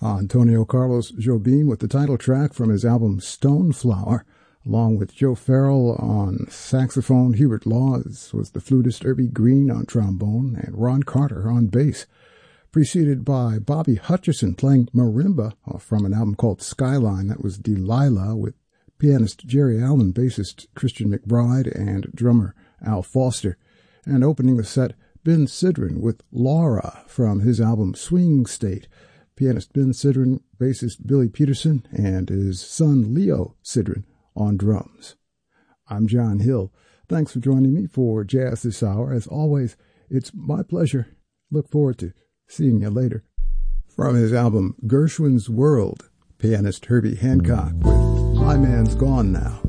Antonio Carlos Jobim with the title track from his album Stoneflower, along with Joe Farrell on saxophone, Hubert Laws was the flutist, Irby Green on trombone, and Ron Carter on bass, preceded by Bobby Hutcherson playing marimba from an album called Skyline. That was Delilah, with pianist Jerry Allen, bassist Christian McBride, and drummer Al Foster. And opening the set, Ben Sidran with Laura from his album Swing State. Pianist Ben Sidran, bassist Billy Peterson, and his son Leo Sidran on drums. I'm John Hill. Thanks for joining me for Jazz This Hour. As always, it's my pleasure. Look forward to seeing you later. From his album Gershwin's World, pianist Herbie Hancock with My Man's Gone Now.